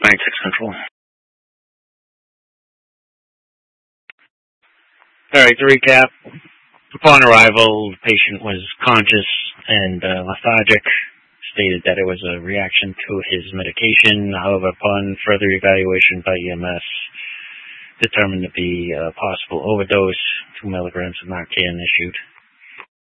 96 Central. All right, to recap, upon arrival, the patient was conscious and lethargic, stated that it was a reaction to his medication. However, upon further evaluation by EMS, determined to be a possible overdose. 2 milligrams of Narcan issued.